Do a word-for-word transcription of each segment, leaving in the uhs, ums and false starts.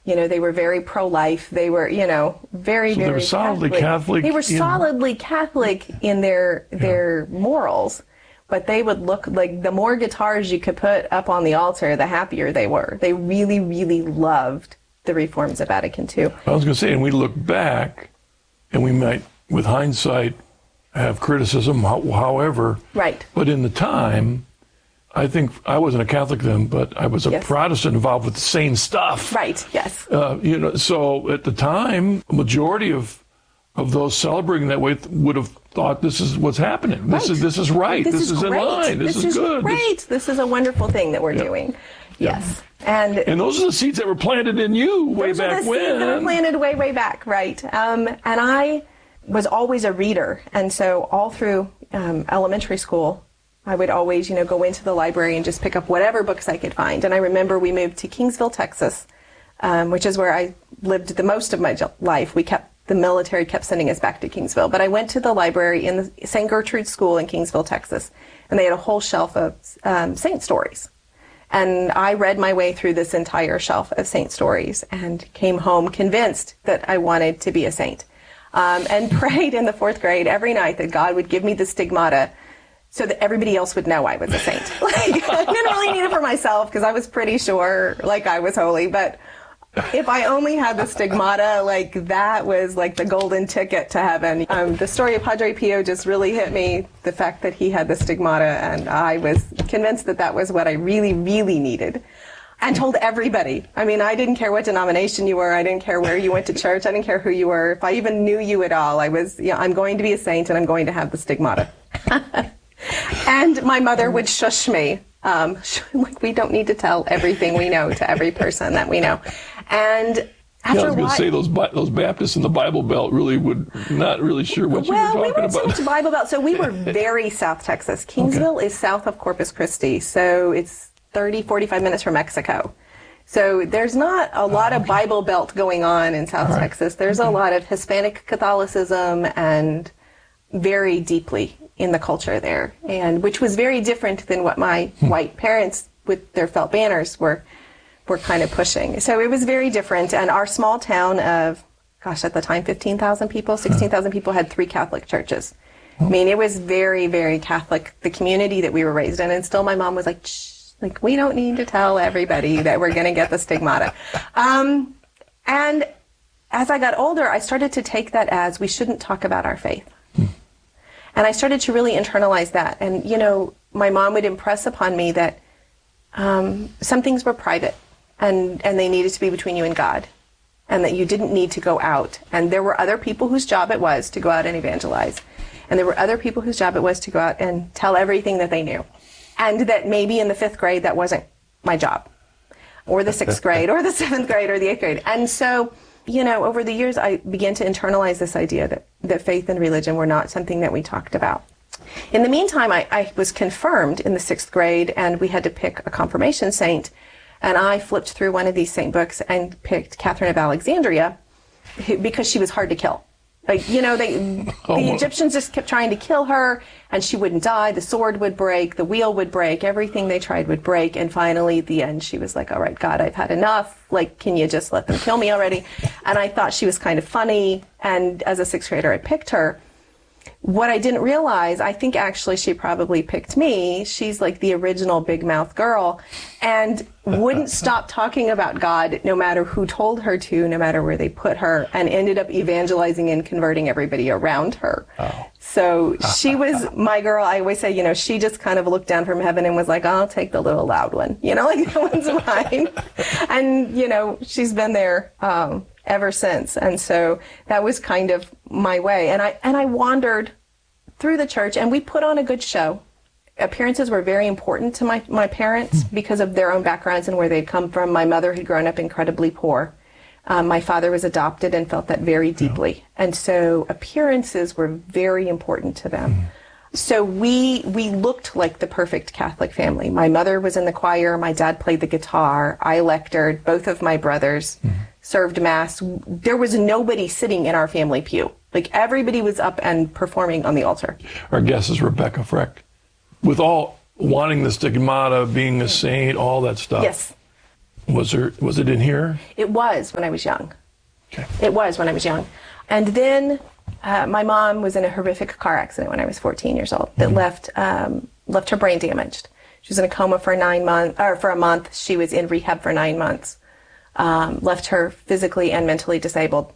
You know, they were very pro-life. They were, you know, very, so very they were solidly Catholic. Catholic. They were in... solidly Catholic in their yeah. their morals, but they would look like the more guitars you could put up on the altar, the happier they were. They really, really loved the reforms of Vatican Two. I was going to say, and we look back, and we might, with hindsight, have criticism, however. Right. But in the time, I think I wasn't a Catholic then, but I was a yes. Protestant involved with the same stuff. Right. Yes. Uh, you know, so at the time, a majority of of those celebrating that way would have thought this is what's happening. This right. is this is right. This, this is, is in great. line. This, this is, is good. Great. This, this is a wonderful thing that we're yeah. doing. Yes. Yeah. And and those are the seeds that were planted in you way those back are the when. Seeds that were planted way way back. Right. Um, and I was always a reader, and so all through um, elementary school, I would always, you know, go into the library and just pick up whatever books I could find. And I remember we moved to Kingsville, Texas, um, which is where I lived the most of my life. We kept, the military kept sending us back to Kingsville. But I went to the library in the Saint Gertrude School in Kingsville, Texas, and they had a whole shelf of um, saint stories. And I read my way through this entire shelf of saint stories and came home convinced that I wanted to be a saint. Um, and prayed in the fourth grade every night that God would give me the stigmata so that everybody else would know I was a saint. Like, I didn't really need it for myself because I was pretty sure, like, I was holy. But if I only had the stigmata, like, that was like the golden ticket to heaven. Um, the story of Padre Pio just really hit me, the fact that he had the stigmata, and I was convinced that that was what I really, really needed. And told everybody. I mean, I didn't care what denomination you were. I didn't care where you went to church. I didn't care who you were. If I even knew you at all, I was, yeah, I'm going to be a saint and I'm going to have the stigmata. And my mother would shush me. Um, like, we don't need to tell everything we know to every person that we know. And after yeah, I was going to say, those those Baptists in the Bible Belt really would not really sure what well, you were talking we went about. to Bible Belt. So we were very South Texas. Kingsville okay. is south of Corpus Christi. So it's thirty, forty-five minutes from Mexico. So there's not a lot oh, okay. of Bible Belt going on in South right. Texas. There's okay. a lot of Hispanic Catholicism and very deeply in the culture there, and which was very different than what my hmm. white parents with their felt banners were were kind of pushing. So it was very different. And our small town of, gosh, at the time, fifteen thousand people, sixteen thousand people had three Catholic churches. I mean, it was very, very Catholic, the community that we were raised in. And still my mom was like, shh, like, we don't need to tell everybody that we're going to get the stigmata. Um, and as I got older, I started to take that as we shouldn't talk about our faith. And I started to really internalize that. And, you know, my mom would impress upon me that um, some things were private and, and they needed to be between you and God, and that you didn't need to go out. And there were other people whose job it was to go out and evangelize. And there were other people whose job it was to go out and tell everything that they knew. And that maybe in the fifth grade that wasn't my job, or the sixth grade, or the seventh grade, or the eighth grade. And so, you know, over the years, I began to internalize this idea that, that faith and religion were not something that we talked about. In the meantime, I, I was confirmed in the sixth grade, and we had to pick a confirmation saint. And I flipped through one of these saint books and picked Catherine of Alexandria who, because she was hard to kill. Like, you know, they, the oh. Egyptians just kept trying to kill her, and she wouldn't die. The sword would break, the wheel would break, everything they tried would break. And finally, at the end, she was like, all right, God, I've had enough. Like, can you just let them kill me already? And I thought she was kind of funny. And as a sixth grader, I picked her. What I didn't realize, I think actually she probably picked me. She's like the original big mouth girl, and wouldn't stop talking about God no matter who told her to, no matter where they put her, and ended up evangelizing and converting everybody around her. Oh. So she was my girl. I always say, you know, she just kind of looked down from heaven and was like, I'll take the little loud one. You know, like, that one's mine. And, you know, she's been there um, ever since. And so that was kind of my way. And I and I wandered through the church, and we put on a good show. Appearances were very important to my, my parents because of their own backgrounds and where they'd come from. My mother had grown up incredibly poor. Um, my father was adopted and felt that very deeply. Yeah. And so appearances were very important to them. Mm. So we we looked like the perfect Catholic family. My mother was in the choir. My dad played the guitar. I lectured. Both of my brothers mm. served Mass. There was nobody sitting in our family pew. Like, everybody was up and performing on the altar. Our guest is Rebecca Freck. With all wanting the stigmata, being a saint, all that stuff. Yes. Was there, was it in here? It was when I was young. Okay. It was when I was young. And then uh, my mom was in a horrific car accident when I was fourteen years old that mm-hmm. left um, left her brain damaged. She was in a coma for nine months, or for a month. She was in rehab for nine months. Um, left her physically and mentally disabled.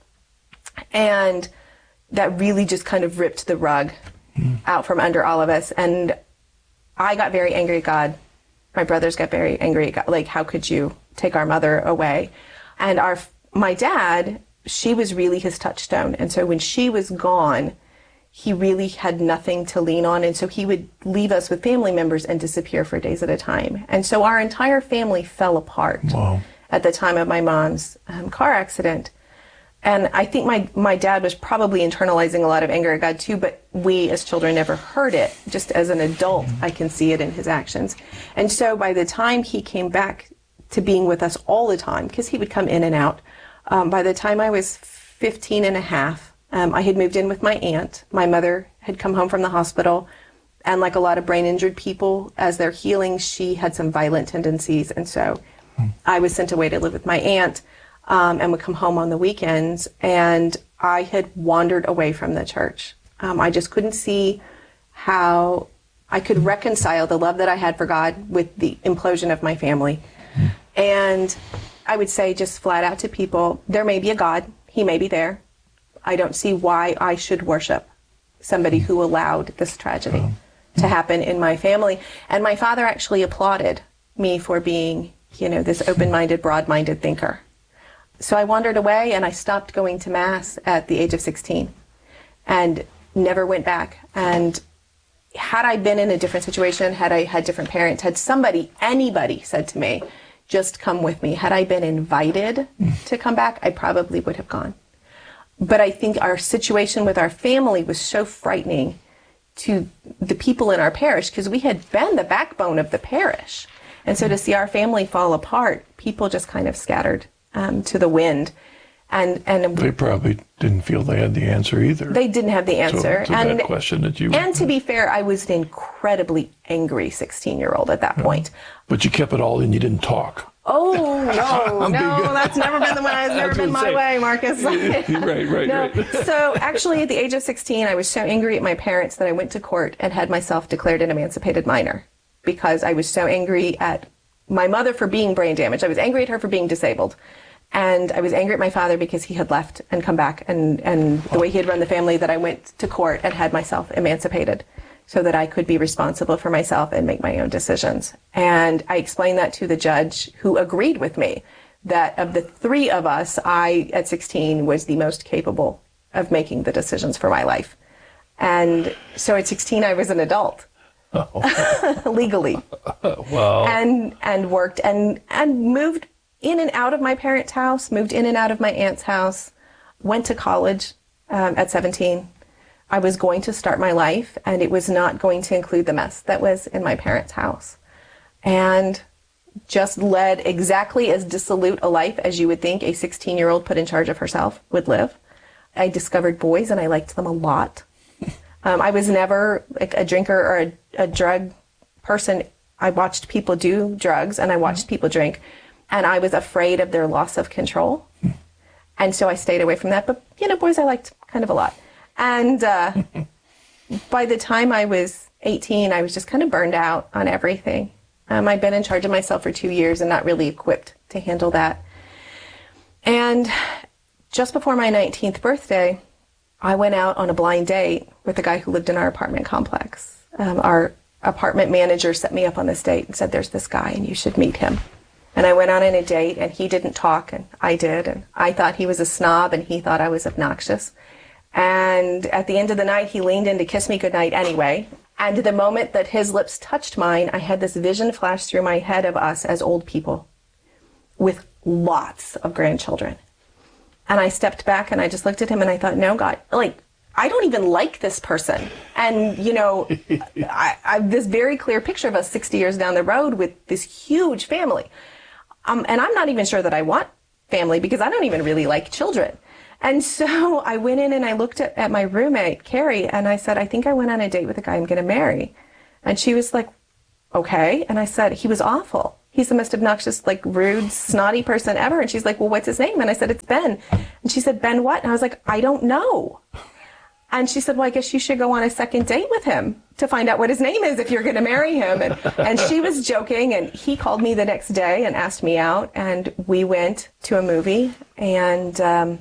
And that really just kind of ripped the rug mm. out from under all of us. And I got very angry at God. My brothers got very angry at God. Like, how could you take our mother away? And our my dad, she was really his touchstone. And so when she was gone, he really had nothing to lean on. And so he would leave us with family members and disappear for days at a time. And so our entire family fell apart wow. at the time of my mom's um, car accident. And I think my, my dad was probably internalizing a lot of anger at God too, but we as children never heard it. Just as an adult, I can see it in his actions. And so by the time he came back to being with us all the time, because he would come in and out, um, by the time I was fifteen and a half, um, I had moved in with my aunt. My mother had come home from the hospital, and like a lot of brain injured people, as they're healing, she had some violent tendencies. And so I was sent away to live with my aunt. Um, and would come home on the weekends, and I had wandered away from the church. Um, I just couldn't see how I could reconcile the love that I had for God with the implosion of my family. And I would say just flat out to people, there may be a God, he may be there. I don't see why I should worship somebody who allowed this tragedy to happen in my family. And my father actually applauded me for being, you know, this open-minded, broad-minded thinker. So I wandered away, and I stopped going to Mass at the age of sixteen and never went back. And had I been in a different situation, had I had different parents, had somebody, anybody said to me, just come with me, had I been invited to come back, I probably would have gone. But I think our situation with our family was so frightening to the people in our parish, because we had been the backbone of the parish. And so to see our family fall apart, people just kind of scattered Um, to the wind, and and they probably didn't feel they had the answer either. They didn't have the answer. To, to and that question that you. And to be fair, I was an incredibly angry sixteen-year-old at that yeah. point. But you kept it all in. You didn't talk. Oh no, no, that's never been the way. It's never been my say. way, Marcus. right, right, no. right. So actually, at the age of sixteen, I was so angry at my parents that I went to court and had myself declared an emancipated minor, because I was so angry at my mother for being brain damaged. I was angry at her for being disabled. And I was angry at my father because he had left and come back, and, and the way he had run the family, that I went to court and had myself emancipated so that I could be responsible for myself and make my own decisions. And I explained that to the judge, who agreed with me that of the three of us, I, at sixteen, was the most capable of making the decisions for my life. And so at sixteen, I was an adult. Oh. Legally. Wow. And, and worked and, and moved in and out of my parents' house, moved in and out of my aunt's house, went to college um, at seventeen. I was going to start my life, and it was not going to include the mess that was in my parents' house. And just led exactly as dissolute a life as you would think a sixteen-year-old put in charge of herself would live. I discovered boys, and I liked them a lot. Um, I was never like a drinker or a, a drug person. I watched people do drugs, and I watched people drink. And I was afraid of their loss of control. And so I stayed away from that. But, you know, boys I liked kind of a lot. And uh, by the time I was eighteen, I was just kind of burned out on everything. Um, I'd been in charge of myself for two years and not really equipped to handle that. And just before my nineteenth birthday, I went out on a blind date with a guy who lived in our apartment complex. Um, our apartment manager set me up on this date and said, there's this guy and you should meet him. And I went on in a date, and he didn't talk, and I did, and I thought he was a snob, and he thought I was obnoxious. And at the end of the night, he leaned in to kiss me goodnight anyway. And the moment that his lips touched mine, I had this vision flash through my head of us as old people with lots of grandchildren. And I stepped back, and I just looked at him, and I thought, no, God, like, I don't even like this person. And, you know, I, I have this very clear picture of us sixty years down the road with this huge family. Um, and I'm not even sure that I want family, because I don't even really like children. And so I went in and I looked at, at my roommate, Carrie, and I said, I think I went on a date with a guy I'm going to marry. And she was like, okay. And I said, he was awful. He's the most obnoxious, like, rude, snotty person ever. And she's like, well, what's his name? And I said, it's Ben. And she said, Ben what? And I was like, I don't know. And she said, well, I guess you should go on a second date with him to find out what his name is if you're going to marry him. And, and she was joking, and he called me the next day and asked me out, and we went to a movie, and um,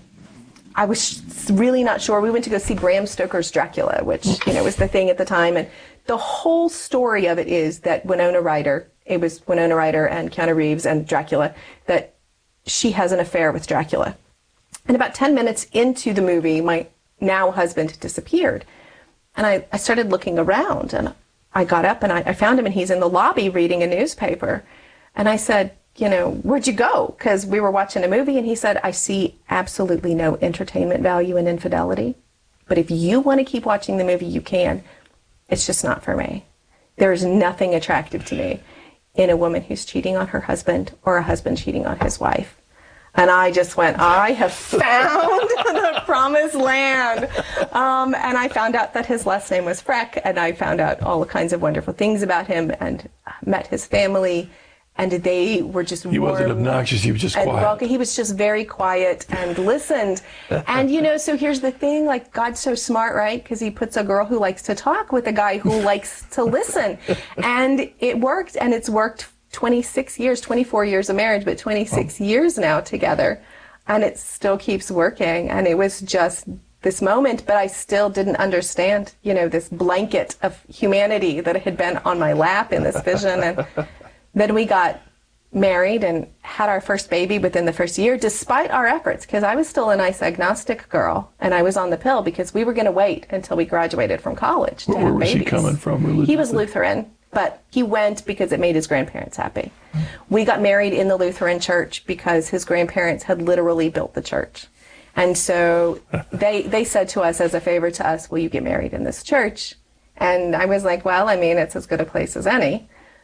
I was really not sure. We went to go see Bram Stoker's Dracula, which, you know, was the thing at the time. And the whole story of it is that Winona Ryder, it was Winona Ryder and Keanu Reeves and Dracula, that she has an affair with Dracula. And about ten minutes into the movie, my now husband disappeared. And I, I started looking around, and I got up and I, I found him, and he's in the lobby reading a newspaper. And I said, you know, where'd you go? Because we were watching a movie. And he said, I see absolutely no entertainment value in infidelity. But if you want to keep watching the movie, you can. It's just not for me. There's nothing attractive to me in a woman who's cheating on her husband or a husband cheating on his wife. And I just went, I have found the promised land. Um, and I found out that his last name was Freck, and I found out all kinds of wonderful things about him, and met his family, and they were just He warm, wasn't obnoxious, he was just and quiet. welcome. He was just very quiet and listened. And, you know, so here's the thing, like, God's so smart, right? Because he puts a girl who likes to talk with a guy who likes to listen. And it worked, and it's worked twenty-six years, twenty-four years of marriage, but twenty-six oh. years now together. And it still keeps working. And it was just this moment, but I still didn't understand, you know, this blanket of humanity that had been on my lap in this vision. And then we got married and had our first baby within the first year, despite our efforts, because I was still a nice agnostic girl, and I was on the pill because we were going to wait until we graduated from college to Where have was babies. he coming from religiously? He was Lutheran, but he went because it made his grandparents happy. We got married in the Lutheran church because his grandparents had literally built the church. And so they they said to us, as a favor to us, will you get married in this church? And I was like, well, I mean, it's as good a place as any.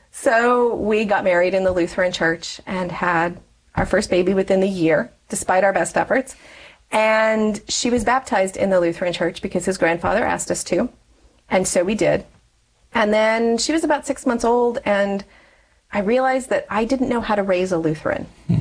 So we got married in the Lutheran church and had our first baby within the year, despite our best efforts. And she was baptized in the Lutheran church because his grandfather asked us to. And so we did. And then she was about six months old, and I realized that I didn't know how to raise a Lutheran. Hmm.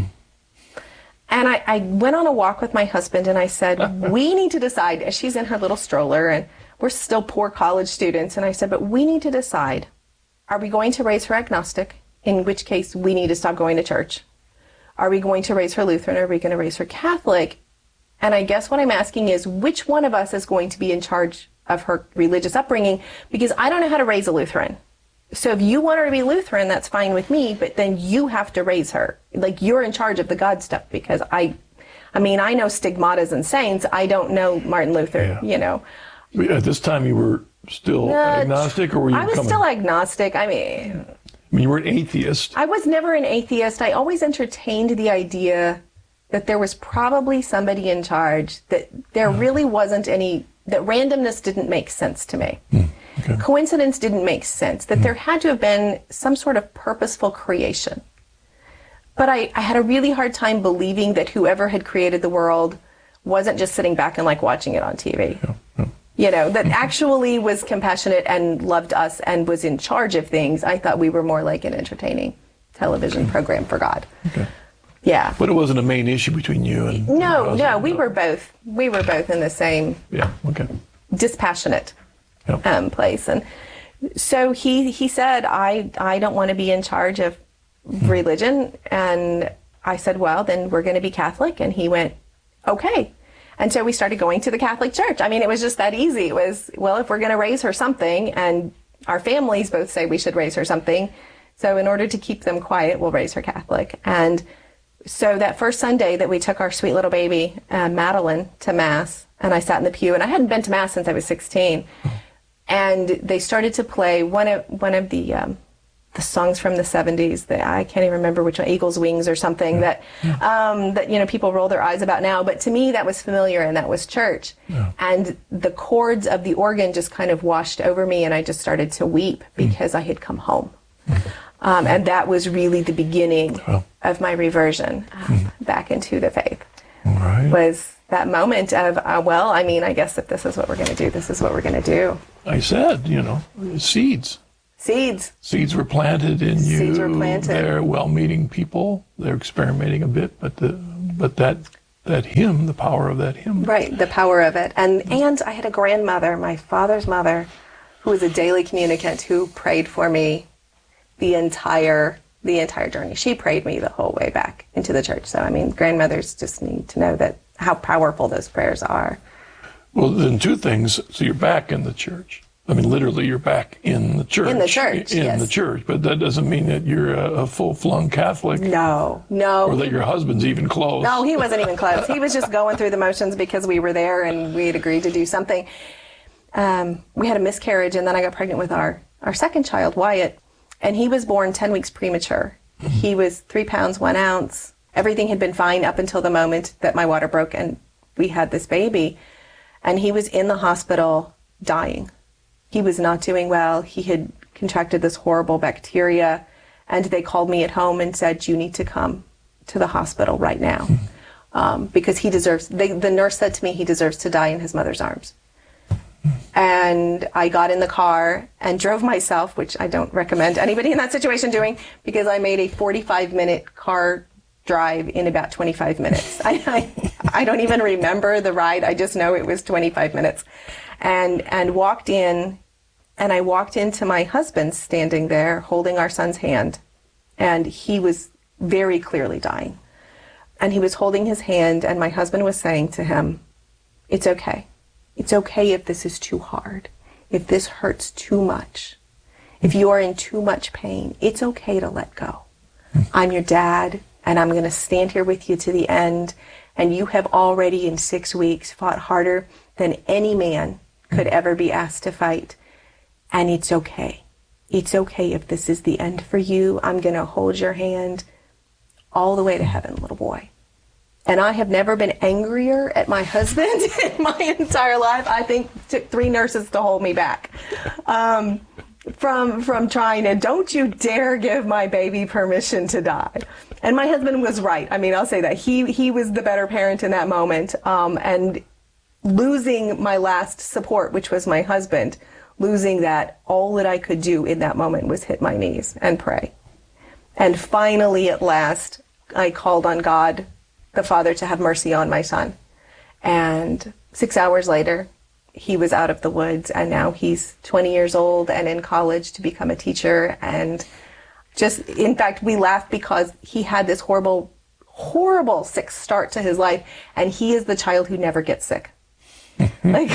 And I, I went on a walk with my husband, and I said, we need to decide, as she's in her little stroller, and we're still poor college students, and I said, but we need to decide, are we going to raise her agnostic, in which case we need to stop going to church? Are we going to raise her Lutheran, or are we going to raise her Catholic? And I guess what I'm asking is, which one of us is going to be in charge of her religious upbringing? Because I don't know how to raise a Lutheran. So if you want her to be Lutheran, that's fine with me, but then you have to raise her. Like, you're in charge of the God stuff, because I, I mean, I know stigmatas and saints. I don't know Martin Luther, yeah. you know. At this time, you were still uh, agnostic, or were you I was coming? still agnostic. I mean... I mean, you were an atheist. I was never an atheist. I always entertained the idea that there was probably somebody in charge, that there oh. really wasn't any... that randomness didn't make sense to me. Mm, okay. Coincidence didn't make sense, that mm. there had to have been some sort of purposeful creation. But I, I had a really hard time believing that whoever had created the world wasn't just sitting back and like watching it on T V. Yeah, yeah. You know, that mm-hmm. actually was compassionate and loved us and was in charge of things. I thought we were more like an entertaining television okay. program for God. Okay. Yeah. But it wasn't a main issue between you and... No, no, we were both, we were both in the same yeah, okay. dispassionate yep. um, place. And so he, he said, I, I don't want to be in charge of religion. And I said, well, then we're going to be Catholic. And he went, okay. And so we started going to the Catholic Church. I mean, it was just that easy. It was, well, if we're going to raise her something, and our families both say we should raise her something, so in order to keep them quiet, we'll raise her Catholic. And so that first Sunday that we took our sweet little baby, uh, Madeline, to Mass, and I sat in the pew, and I hadn't been to Mass since I was sixteen, and they started to play one of one of the um, the songs from the seventies that I can't even remember which one, Eagle's Wings or something, yeah. that um, that you know people roll their eyes about now, but to me that was familiar, and that was church. Yeah. And the chords of the organ just kind of washed over me, and I just started to weep because mm. I had come home. Mm. Um, and that was really the beginning oh. of my reversion um, mm. back into the faith. Right. Was that moment of, uh, well, I mean, I guess if this is what we're going to do, this is what we're going to do. I said, you know, seeds. Seeds. Seeds were planted in you. Seeds were planted. They're well-meaning people. They're experimenting a bit, but the but that that hymn, the power of that hymn. Right, the power of it. And and I had a grandmother, my father's mother, who was a daily communicant, who prayed for me the entire the entire journey. She prayed me the whole way back into the church. So I mean, grandmothers just need to know that how powerful those prayers are. Well, then two things. So you're back in the church. I mean, literally, you're back in the church. In the church, In yes. the church. But that doesn't mean that you're a, a full-flung Catholic. No, no. Or that your husband's even close. No, he wasn't even close. He was just going through the motions because we were there and we had agreed to do something. Um, we had a miscarriage, and then I got pregnant with our, our second child, Wyatt, and he was born ten weeks premature. Mm-hmm. He was three pounds, one ounce. Everything had been fine up until the moment that my water broke and we had this baby. And he was in the hospital dying. He was not doing well. He had contracted this horrible bacteria, and they called me at home and said, you need to come to the hospital right now, um, because he deserves, they, the nurse said to me, he deserves to die in his mother's arms. And I got in the car and drove myself, which I don't recommend anybody in that situation doing, because I made a forty-five minute car drive in about twenty-five minutes. I, I, I don't even remember the ride. I just know it was twenty-five minutes. And, and walked in, and I walked into my husband standing there holding our son's hand, and he was very clearly dying. And he was holding his hand, and my husband was saying to him, it's okay. It's okay if this is too hard, if this hurts too much, if you are in too much pain, it's okay to let go. I'm your dad, and I'm going to stand here with you to the end, and you have already in six weeks fought harder than any man could ever be asked to fight, and it's okay. It's okay if this is the end for you. I'm going to hold your hand all the way to heaven, little boy. And I have never been angrier at my husband in my entire life. I think it took three nurses to hold me back um, from from trying to, don't you dare give my baby permission to die. And my husband was right. I mean, I'll say that. He, he was the better parent in that moment. Um, and losing my last support, which was my husband, losing that, all that I could do in that moment was hit my knees and pray. And finally, at last, I called on God, the Father, to have mercy on my son. And six hours later, he was out of the woods, and now he's twenty years old and in college to become a teacher. And just, in fact, we laughed because he had this horrible, horrible sick start to his life, and he is the child who never gets sick. Like,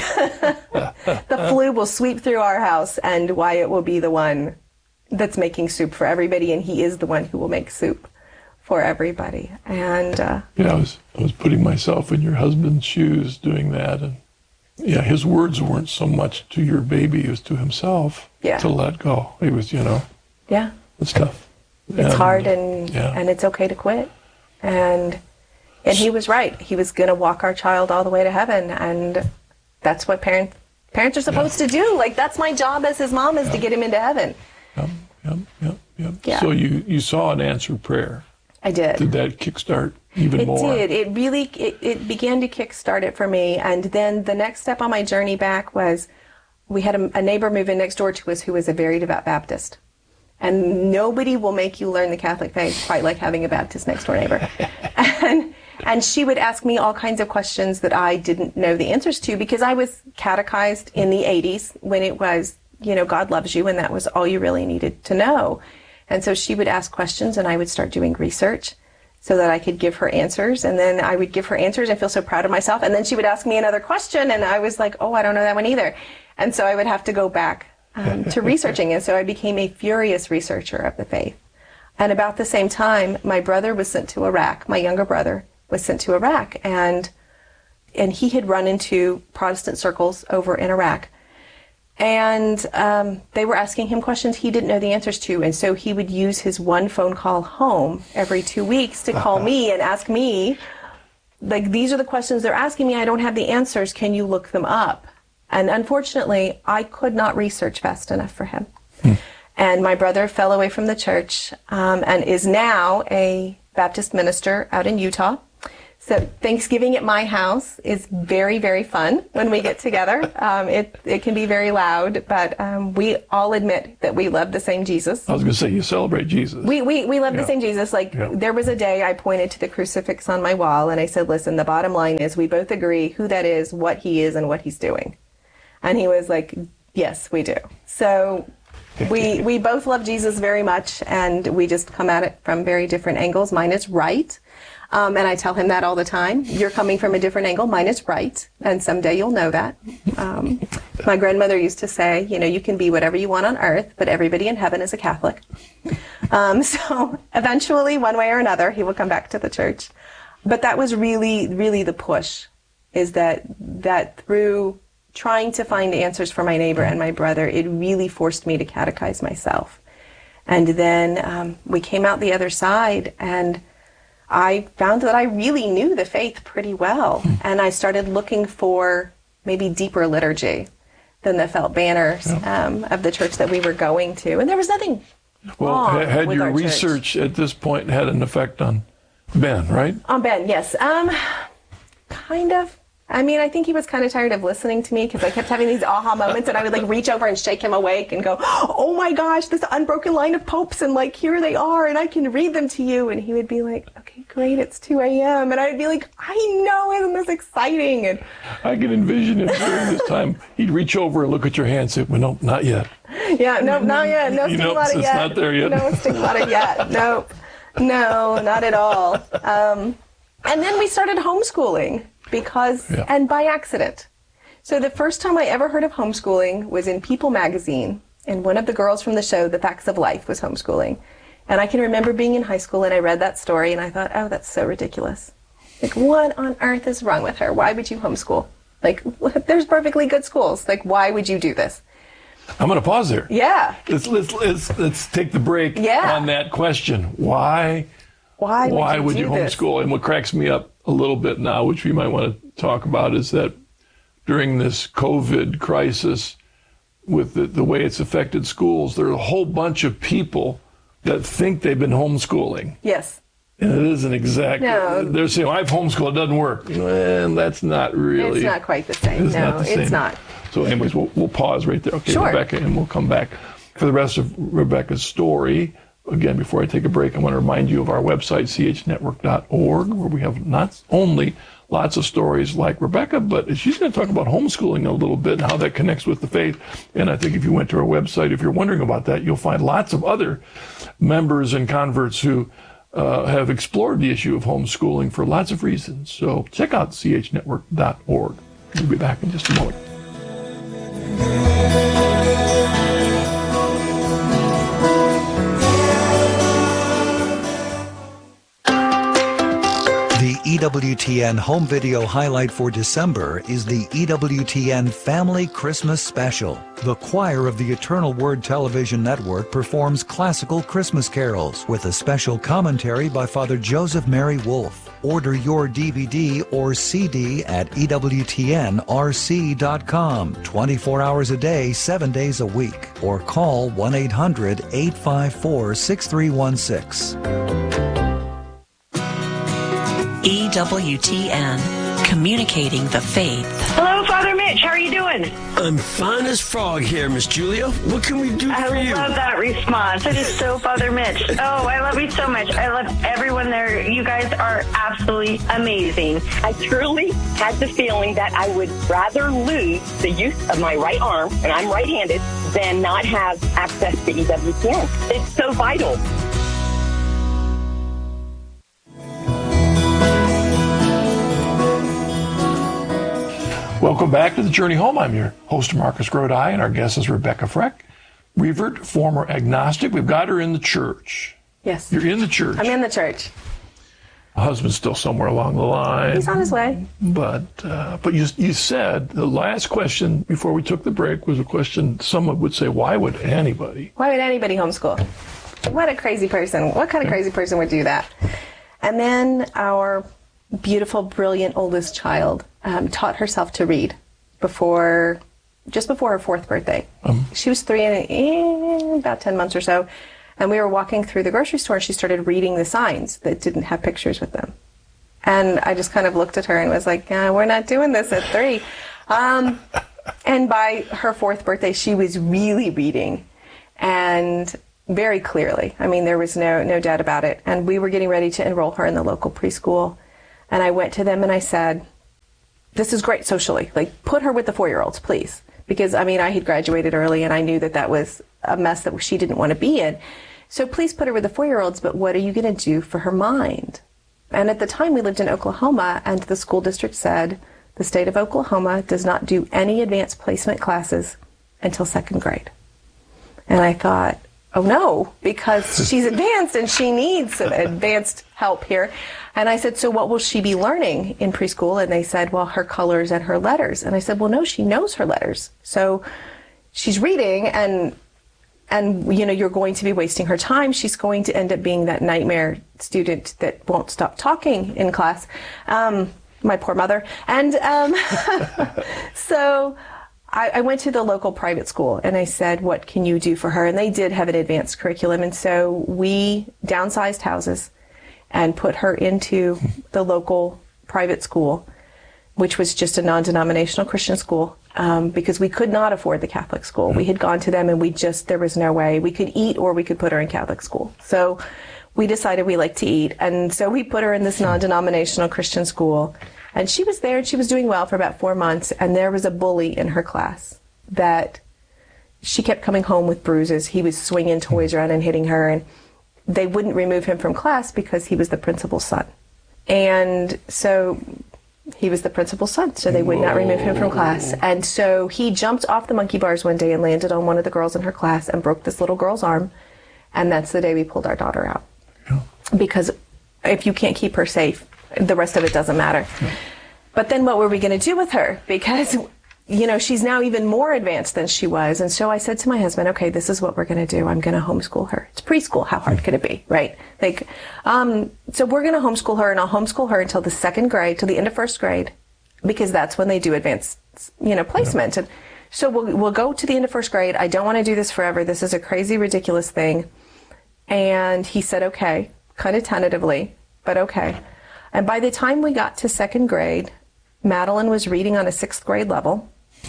the flu will sweep through our house, and Wyatt will be the one that's making soup for everybody, and he is the one who will make soup for everybody. And uh, yeah, I was I was putting myself in your husband's shoes doing that, and yeah, his words weren't so much to your baby as to himself. Yeah. To let go. It was, you know. Yeah. It's tough. It's and, hard, and yeah. and it's okay to quit. And and he was right. He was going to walk our child all the way to heaven, and that's what parents parents are supposed yeah. to do. Like, that's my job as his mom, is yeah. to get him into heaven. Yep, yep, yep, yep. Yeah. So you, you saw an answered prayer. I did. Did that kickstart even it more? It did. It really, it, it began to kickstart it for me. And then the next step on my journey back was, we had a, a neighbor move in next door to us who was a very devout Baptist. And nobody will make you learn the Catholic faith quite like having a Baptist next door neighbor. and and she would ask me all kinds of questions that I didn't know the answers to, because I was catechized in the eighties when it was, you know, God loves you, and that was all you really needed to know. And so she would ask questions, and I would start doing research so that I could give her answers. And then I would give her answers and feel so proud of myself. And then she would ask me another question, and I was like, oh, I don't know that one either. And so I would have to go back um, to researching. And so I became a furious researcher of the faith. And about the same time, my brother was sent to Iraq. My younger brother was sent to Iraq. And and he had run into Protestant circles over in Iraq. And um, they were asking him questions he didn't know the answers to. And so he would use his one phone call home every two weeks to call me and ask me, like, these are the questions they're asking me. I don't have the answers. Can you look them up? And unfortunately, I could not research fast enough for him. Hmm. And my brother fell away from the church um, and is now a Baptist minister out in Utah. So Thanksgiving at my house is very, very fun when we get together. Um, it it can be very loud, but um, we all admit that we love the same Jesus. I was going to say, you celebrate Jesus. We we, we love Yeah. the same Jesus. Like, Yeah. there was a day I pointed to the crucifix on my wall, and I said, listen, the bottom line is we both agree who that is, what he is, and what he's doing. And he was like, yes, we do. So we we both love Jesus very much, and we just come at it from very different angles. Mine is right. Um, and I tell him that all the time. You're coming from a different angle. Mine is right. And someday you'll know that. Um, my grandmother used to say, you know, you can be whatever you want on earth, but everybody in heaven is a Catholic. Um, so eventually, one way or another, he will come back to the church. But that was really, really the push, is that that through trying to find answers for my neighbor and my brother, it really forced me to catechize myself. And then um, we came out the other side, and I found that I really knew the faith pretty well, and I started looking for maybe deeper liturgy than the felt banners Yeah. um, of the church that we were going to, and there was nothing Well, wrong ha- had with your our church. research at this point had an effect on Ben, right? On Ben, yes, um, kind of. I mean, I think he was kind of tired of listening to me because I kept having these aha moments, and I would like reach over and shake him awake and go, "Oh my gosh, this unbroken line of popes, and like here they are, and I can read them to you." And he would be like, "Okay, great, it's two a.m." And I'd be like, "I know, isn't this exciting?" And I can envision him during this time. He'd reach over and look at your hand and say, well, no, not yet. yeah, no, not yet, no You know, stigmata it's yet. not there yet. No stigmata yet. Nope, no, not at all. Um, and then we started homeschooling. Because, Yeah. and by accident. So the first time I ever heard of homeschooling was in People magazine, and one of the girls from the show, The Facts of Life, was homeschooling. And I can remember being in high school, and I read that story, and I thought, oh, that's so ridiculous. Like, what on earth is wrong with her? Why would you homeschool? Like, there's perfectly good schools. Like, why would you do this? I'm going to pause there. Yeah. Let's, let's, let's, let's take the break Yeah. on that question. Why? Why would Why you would do you this? homeschool? And what cracks me up a little bit now, which we might want to talk about, is that during this COVID crisis, with the, the way it's affected schools, there are a whole bunch of people that think they've been homeschooling. Yes. And it isn't exactly. No. They're saying, I've homeschooled, it doesn't work. And that's not really. It's not quite the same. It's no, not the same. it's not. So anyways, we'll, we'll pause right there. Okay, Sure. Rebecca, and we'll come back for the rest of Rebecca's story. Again, before I take a break, I want to remind you of our website, c h network dot org, where we have not only lots of stories like Rebecca, but she's going to talk about homeschooling a little bit and how that connects with the faith. And I think if you went to our website, if you're wondering about that, you'll find lots of other members and converts who uh, have explored the issue of homeschooling for lots of reasons. So check out c h network dot org. We'll be back in just a moment. The E W T N home video highlight for December is the E W T N Family Christmas Special. The choir of the Eternal Word Television Network performs classical Christmas carols with a special commentary by Father Joseph Mary Wolfe. Order your D V D or C D at E W T N R C dot com, twenty-four hours a day, seven days a week, or call one eight hundred, eight five four, six three one six. E W T N, communicating the faith. Hello, Father Mitch. How are you doing? I'm fine as frog here, Miss Julia. What can we do I for you? love that response. It is so Father Mitch. Oh, I love you so much. I love everyone there. You guys are absolutely amazing. I truly had the feeling that I would rather lose the use of my right arm, and I'm right-handed, than not have access to E W T N. It's so vital. Welcome back to The Journey Home. I'm your host, Marcus Grodi, and our guest is Rebecca Freck, revert, former agnostic. We've got her in the church. Yes. You're in the church. I'm in the church. The husband's still somewhere along the line. He's on his way. But uh, but you you said the last question before we took the break was a question someone would say, why would anybody? Why would anybody homeschool? What a crazy person. What kind of crazy person would do that? And then our beautiful, brilliant oldest child um, taught herself to read before, just before her fourth birthday. Um. She was three and eh, about ten months or so. And we were walking through the grocery store, and she started reading the signs that didn't have pictures with them. And I just kind of looked at her and was like, yeah, we're not doing this at three. Um, and by her fourth birthday, she was really reading, and very clearly. I mean, there was no, no doubt about it. And we were getting ready to enroll her in the local preschool. And I went to them and I said, this is great socially. Like, put her with the four-year-olds, please. Because, I mean, I had graduated early and I knew that that was a mess that she didn't want to be in. So please put her with the four-year-olds, but what are you going to do for her mind? And at the time, we lived in Oklahoma, and the school district said the state of Oklahoma does not do any advanced placement classes until second grade. And I thought, oh no, because she's advanced and she needs some advanced help here. And I said, so what will she be learning in preschool? And they said, well, her colors and her letters. And I said, well, no, she knows her letters. So she's reading, and And, you know, you're going to be wasting her time. She's going to end up being that nightmare student that won't stop talking in class. Um, my poor mother. And um, so I, I went to the local private school and I said, what can you do for her? And they did have an advanced curriculum. And so we downsized houses and put her into the local private school, which was just a non-denominational Christian school. Um, because we could not afford the Catholic school. We had gone to them and we just, there was no way. We could eat or we could put her in Catholic school. So we decided we liked to eat. And so we put her in this non-denominational Christian school. And she was there and she was doing well for about four months. And there was a bully in her class that she kept coming home with bruises. He was swinging toys around and hitting her. And they wouldn't remove him from class because he was the principal's son. And so he was the principal's son, so they would Whoa. not remove him from class. And so he jumped off the monkey bars one day and landed on one of the girls in her class and broke this little girl's arm. And that's the day we pulled our daughter out. Yeah. Because if you can't keep her safe, the rest of it doesn't matter. Yeah. But then what were we going to do with her? Because, you know, she's now even more advanced than she was. And so I said to my husband, okay, this is what we're going to do. I'm going to homeschool her. It's preschool. How hard could it be, right? Like, um, so we're going to homeschool her, and I'll homeschool her until the second grade, till the end of first grade, because that's when they do advanced, you know, placement. And so we'll, we'll go to the end of first grade. I don't want to do this forever. This is a crazy, ridiculous thing. And he said, okay, kind of tentatively, but okay. And by the time we got to second grade, Madeline was reading on a sixth grade level.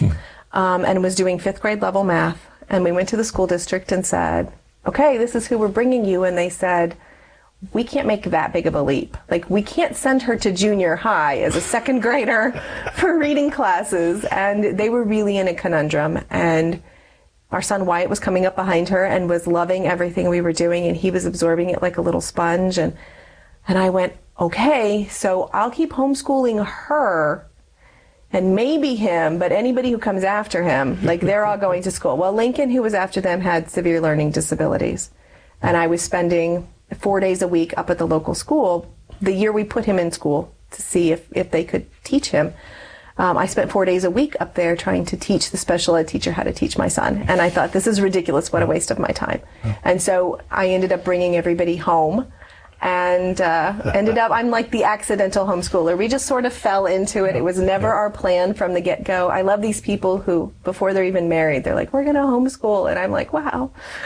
Um, and was doing fifth grade level math. And we went to the school district and said, okay, this is who we're bringing you. And they said, we can't make that big of a leap. Like, we can't send her to junior high as a second grader for reading classes. And they were really in a conundrum. And our son Wyatt was coming up behind her and was loving everything we were doing. And he was absorbing it like a little sponge. And, and I went, okay, so I'll keep homeschooling her and maybe him, but anybody who comes after him, like, they're all going to school. Well, Lincoln, who was after them, had severe learning disabilities. And I was spending four days a week up at the local school the year we put him in school to see if, if they could teach him. Um, I spent four days a week up there trying to teach the special ed teacher how to teach my son. And I thought, this is ridiculous. What a waste of my time. And so I ended up bringing everybody home. And uh, ended up, I'm like the accidental homeschooler. We just sort of fell into it. It was never our plan from the get-go. I love these people who, before they're even married, they're like, we're going to homeschool. And I'm like, wow,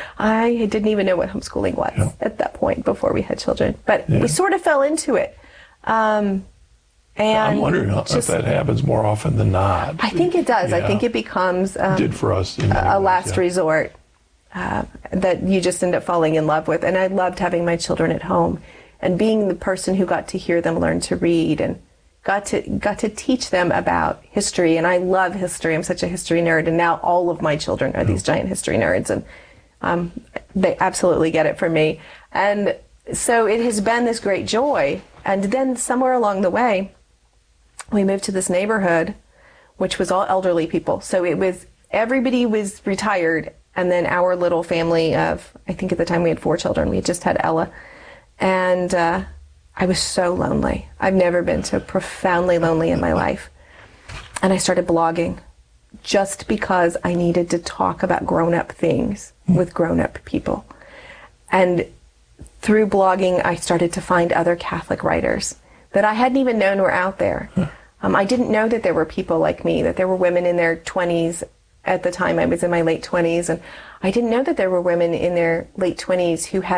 I didn't even know what homeschooling was yeah. at that point before we had children. But yeah. we sort of fell into it. Um, and I'm wondering just, if that happens more often than not. I think it does. Yeah. I think it becomes um, it did for us a, a last yeah. resort. Uh, that you just end up falling in love with. And I loved having my children at home and being the person who got to hear them learn to read and got to got to teach them about history. And I love history. I'm such a history nerd. And now all of my children are these giant history nerds. And um, they absolutely get it from me. And so it has been this great joy. And then somewhere along the way, we moved to this neighborhood, which was all elderly people. So it was, everybody was retired. And then our little family of, I think at the time we had four children. We had just had Ella. And uh, I was so lonely. I've never been so profoundly lonely in my life. And I started blogging just because I needed to talk about grown-up things with grown-up people. And through blogging, I started to find other Catholic writers that I hadn't even known were out there. Um, I didn't know that there were people like me, that there were women in their twenties. At the time, I was in my late twenties, and I didn't know that there were women in their late twenties who had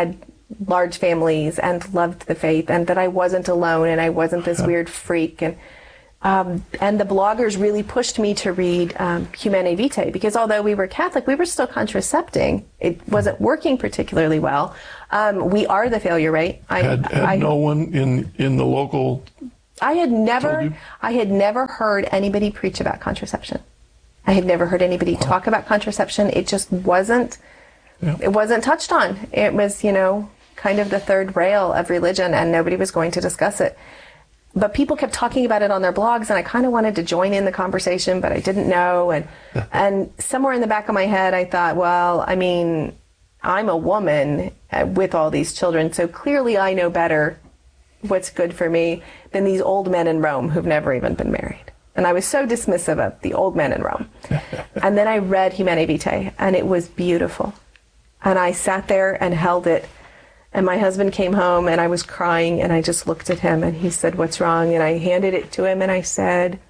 large families and loved the faith, and that I wasn't alone and I wasn't this weird freak. And um, and the bloggers really pushed me to read um, Humanae Vitae, because although we were Catholic, we were still contracepting. It wasn't working particularly well. Um, we are the failure rate. I Had, had I, no one in, in the local... I had Told never, you? I had never heard anybody preach about contraception. I had never heard anybody Wow. talk about contraception. It just wasn't, Yeah. it wasn't touched on. It was, you know, kind of the third rail of religion, and nobody was going to discuss it. But people kept talking about it on their blogs, and I kind of wanted to join in the conversation, but I didn't know. And and somewhere in the back of my head, I thought, well, I mean, I'm a woman uh, with all these children, so clearly I know better what's good for me than these old men in Rome who've never even been married. And I was so dismissive of the old men in Rome. And then I read Humanae Vitae, and it was beautiful. And I sat there and held it. And my husband came home, and I was crying, and I just looked at him, and he said, "What's wrong?" And I handed it to him, and I said,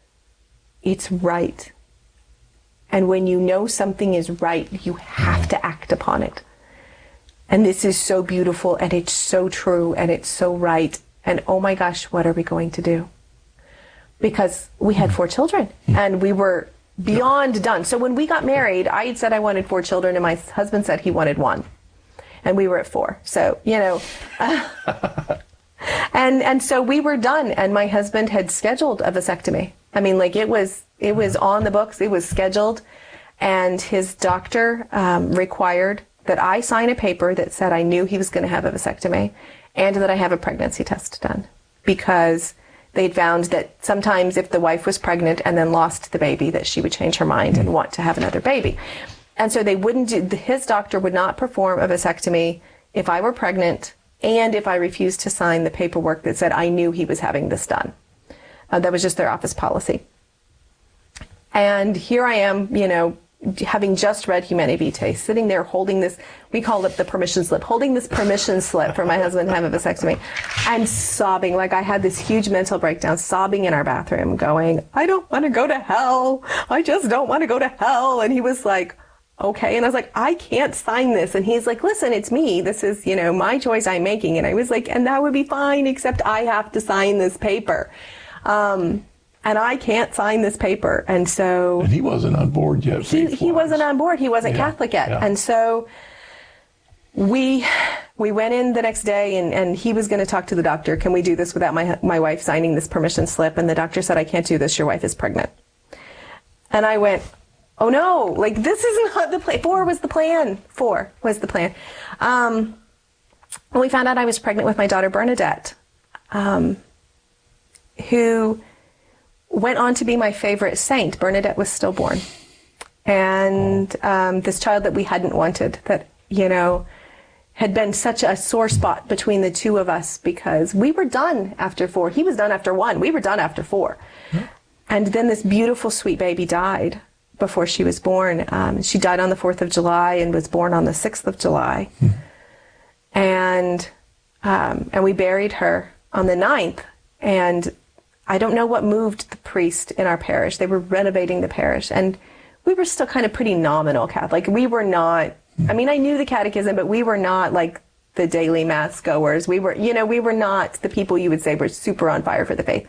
"It's right. And when you know something is right, you have to act upon it. And this is so beautiful, and it's so true, and it's so right. And oh my gosh, what are we going to do?" Because we had four children, and we were beyond done. So when we got married, I had said I wanted four children, and my husband said he wanted one. And we were at four. So, you know, uh, and and so we were done, and my husband had scheduled a vasectomy. I mean, like it was it was on the books, it was scheduled, and his doctor um, required that I sign a paper that said I knew he was going to have a vasectomy, and that I have a pregnancy test done, because they'd found that sometimes if the wife was pregnant and then lost the baby, that she would change her mind and want to have another baby. And so they wouldn't do, his doctor would not perform a vasectomy if I were pregnant and if I refused to sign the paperwork that said I knew he was having this done. Uh, that was just their office policy. And here I am, you know, having just read Humanae Vitae, sitting there holding this, we call it the permission slip, holding this permission slip for my husband to have a vasectomy, and sobbing. Like I had this huge mental breakdown, sobbing in our bathroom, going, "I don't want to go to hell. I just don't want to go to hell." And he was like, "Okay." And I was like, "I can't sign this." And he's like, "Listen, it's me. This is, you know, my choice I'm making." And I was like, "And that would be fine, except I have to sign this paper. Um, and I can't sign this paper." And so... And he wasn't on board yet. He, he wasn't on board. He wasn't Yeah, Catholic yet. yeah. And so we we went in the next day, and, and he was going to talk to the doctor. "Can we do this without my my wife signing this permission slip?" And the doctor said, "I can't do this. Your wife is pregnant." And I went, "Oh no, like this is not the plan." Four was the plan. Four was the plan. Um, and we found out I was pregnant with my daughter Bernadette, um, who went on to be my favorite saint. Bernadette was stillborn. And um, this child that we hadn't wanted, that, you know, had been such a sore spot between the two of us, because we were done after four. He was done after one. We were done after four. Mm-hmm. And then this beautiful, sweet baby died before she was born. Um, she died on the fourth of July and was born on the sixth of July. Mm-hmm. And um, and we buried her on the ninth. And I don't know what moved the priest in our parish. They were renovating the parish, and we were still kind of pretty nominal Catholic. We were not, I mean, I knew the catechism, but we were not like the daily mass goers. We were, you know, we were not the people you would say were super on fire for the faith.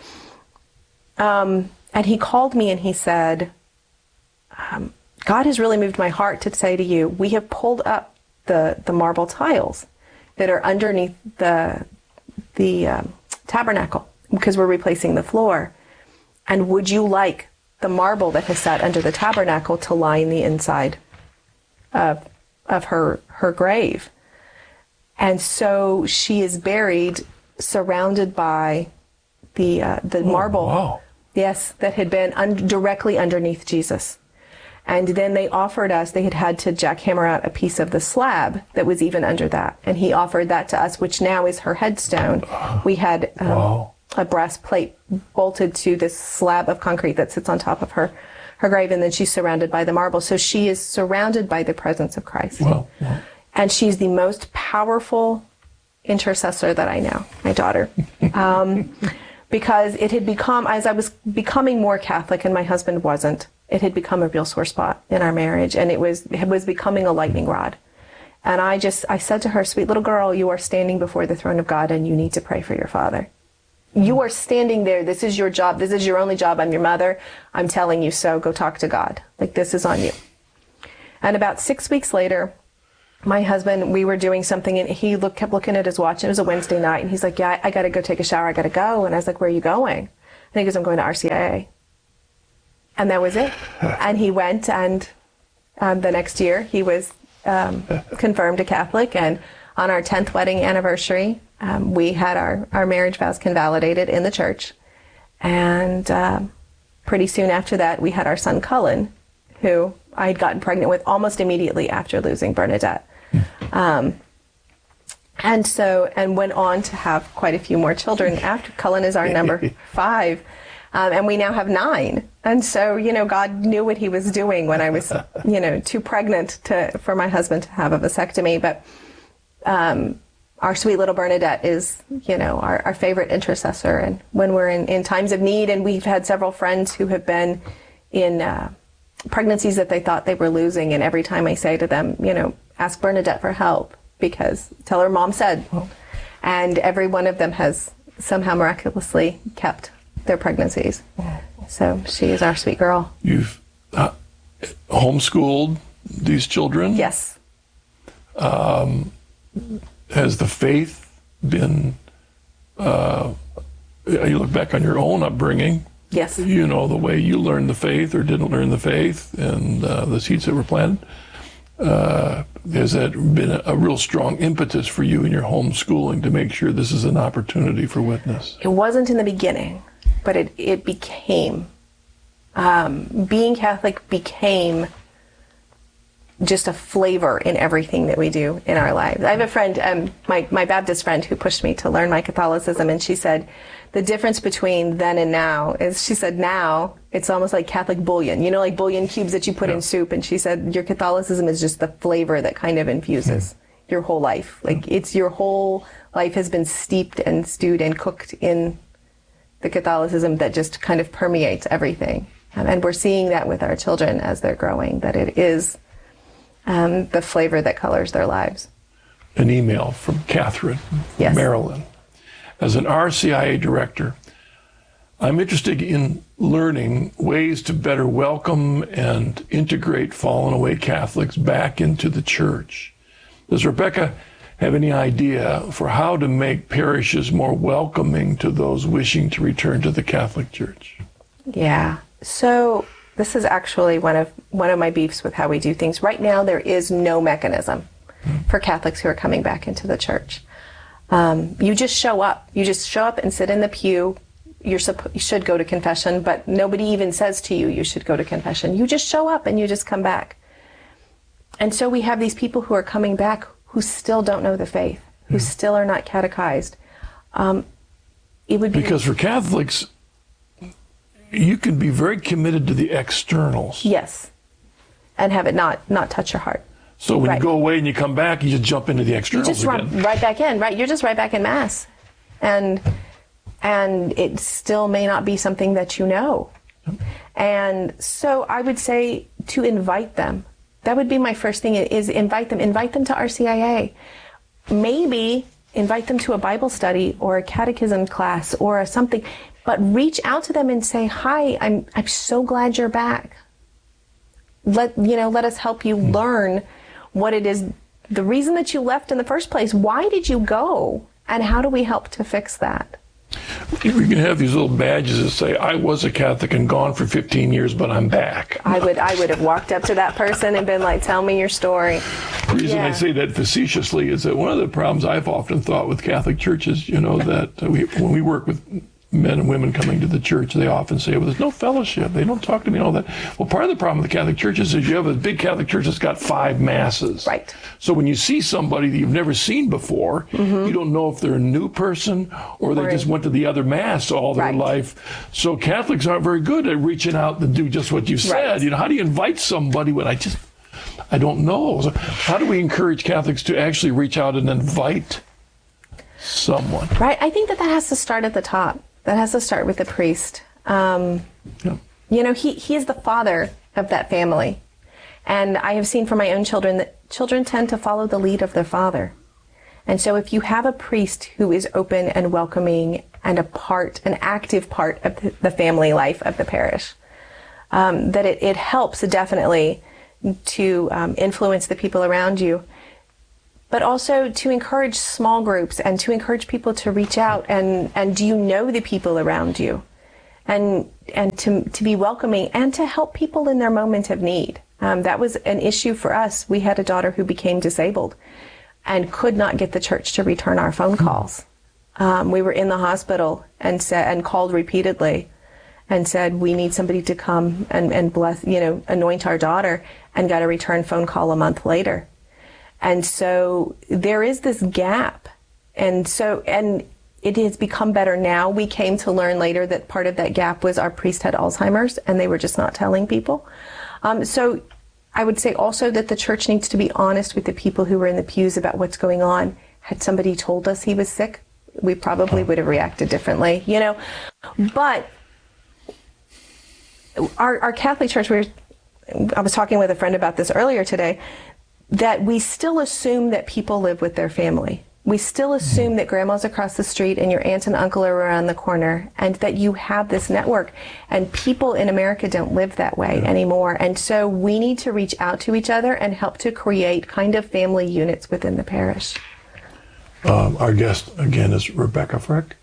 Um, and he called me and he said, um, "God has really moved my heart to say to you, we have pulled up the, the marble tiles that are underneath the, the um, tabernacle, because we're replacing the floor. And would you like the marble that has sat under the tabernacle to line the inside of of her her grave?" And so she is buried, surrounded by the uh, the Oh, marble, wow. yes, that had been un- directly underneath Jesus. And then they offered us, they had had to jackhammer out a piece of the slab that was even under that. And he offered that to us, which now is her headstone. We had um, Wow. a brass plate bolted to this slab of concrete that sits on top of her, her grave, and then she's surrounded by the marble. So she is surrounded by the presence of Christ. Wow. Wow. And she's the most powerful intercessor that I know, my daughter. Um, because it had become, as I was becoming more Catholic and my husband wasn't, it had become a real sore spot in our marriage, and it was it was becoming a lightning rod. And I just, I said to her, sweet little girl, you are standing before the throne of God and you need to pray for your father. You are standing there. This is your job. This is your only job. I'm your mother. I'm telling you so. Go talk to God. Like, this is on you. And about six weeks later, my husband, we were doing something, and he look, kept looking at his watch. It was a Wednesday night, and he's like, yeah, I, I got to go take a shower. I got to go. And I was like, where are you going? And he goes, I'm going to R C I A. And that was it. And he went, and um, the next year, he was um, confirmed a Catholic. And on our tenth wedding anniversary, um, we had our, our marriage vows convalidated in the church. And uh, pretty soon after that, we had our son, Cullen, who I had gotten pregnant with almost immediately after losing Bernadette. Um, and so, and went on to have quite a few more children after. Cullen is our number five. Um, and we now have nine. And so, you know, God knew what he was doing when I was, you know, too pregnant to, for my husband to have a vasectomy. But, um, our sweet little Bernadette is, you know, our, our favorite intercessor. And when we're in, in times of need, and we've had several friends who have been in, uh, pregnancies that they thought they were losing. And every time I say to them, you know, ask Bernadette for help, because tell her mom said. And every one of them has somehow miraculously kept their pregnancies. So she is our sweet girl. You've uh, homeschooled these children? Yes. Um, has the faith been, uh, you look back on your own upbringing, yes, you know, the way you learned the faith or didn't learn the faith, and uh, the seeds that were planted. Uh, has that been a, a real strong impetus for you in your homeschooling to make sure this is an opportunity for witness? It wasn't in the beginning, but it, it became. Um, being Catholic became just a flavor in everything that we do in our lives. I have a friend, um, my, my Baptist friend, who pushed me to learn my Catholicism, and she said, the difference between then and now is, she said, now it's almost like Catholic bouillon, you know, like bouillon cubes that you put yeah. in soup. And she said, your Catholicism is just the flavor that kind of infuses yeah. your whole life. Like, it's your whole life has been steeped and stewed and cooked in the Catholicism that just kind of permeates everything. Um, and we're seeing that with our children as they're growing, that it is um, the flavor that colors their lives. An email from Catherine, yes. Maryland. As an R C I A director, I'm interested in learning ways to better welcome and integrate fallen away Catholics back into the church. Does Rebecca have any idea for how to make parishes more welcoming to those wishing to return to the Catholic Church? Yeah. So this is actually one of one of my beefs with how we do things. Right now, there is no mechanism mm. for Catholics who are coming back into the church. Um, you just show up. You just show up and sit in the pew. You're supp- you should go to confession, but nobody even says to you, you should go to confession. You just show up and you just come back. And so we have these people who are coming back who still don't know the faith, who mm. still are not catechized. Um, it would be because for Catholics, you can be very committed to the externals. Yes, and have it not not touch your heart. So when right. you go away and you come back, you just jump into the externals you just again. run right back in, right? You're just right back in Mass. And and it still may not be something that you know. Yep. And so I would say to invite them. That would be my first thing, is invite them. Invite them to R C I A. Maybe invite them to a Bible study or a catechism class or a something. But reach out to them and say, hi, I'm I'm so glad you're back. Let you know, let us help you mm. learn what it is, the reason that you left in the first place. Why did you go? And how do we help to fix that? We can have these little badges that say, I was a Catholic and gone for fifteen years, but I'm back. I would I would have walked up to that person and been like, tell me your story. The reason yeah. I say that facetiously is that one of the problems I've often thought with Catholic churches, you know, that we, when we work with men and women coming to the church, they often say, well, there's no fellowship. They don't talk to me and all that. Well, part of the problem with the Catholic churches is you have a big Catholic church that's got five masses. Right. So when you see somebody that you've never seen before, mm-hmm. you don't know if they're a new person or they right. just went to the other mass all their right. life. So Catholics aren't very good at reaching out and do just what you said. Right. You know, how do you invite somebody when I just, I don't know. So how do we encourage Catholics to actually reach out and invite someone? Right. I think that that has to start at the top. That has to start with the priest. Um, yeah. You know, he, he is the father of that family. And I have seen for my own children that children tend to follow the lead of their father. And so if you have a priest who is open and welcoming and a part, an active part of the family life of the parish, um, that it, it helps definitely to um, influence the people around you, but also to encourage small groups and to encourage people to reach out and, and do you know the people around you? And and to to be welcoming and to help people in their moment of need. Um, that was an issue for us. We had a daughter who became disabled and could not get the church to return our phone calls. Um, we were in the hospital and said and called repeatedly and said, we need somebody to come and, and bless, you know, anoint our daughter, and got a return phone call a month later. And so there is this gap. And so, and it has become better now. We came to learn later that part of that gap was our priest had Alzheimer's and they were just not telling people. Um, so I would say also that the church needs to be honest with the people who were in the pews about what's going on. Had somebody told us he was sick, we probably would have reacted differently, you know. But our, our Catholic Church, we were, I was talking with a friend about this earlier today, that we still assume that people live with their family. We still assume that grandma's across the street and your aunt and uncle are around the corner, and that you have this network. And people in America don't live that way yeah. anymore. And so we need to reach out to each other and help to create kind of family units within the parish. Um, our guest, again, is Rebecca Frick.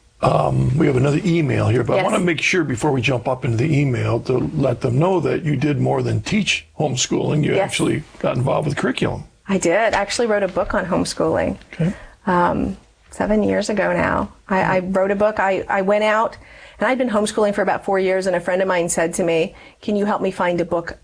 Um, we have another email here, but yes. I want to make sure before we jump up into the email to let them know that you did more than teach homeschooling. You yes. actually got involved with curriculum. I did. I actually wrote a book on homeschooling okay. um, seven years ago now. I, I wrote a book. I, I went out, and I'd been homeschooling for about four years, and a friend of mine said to me, can you help me find a book?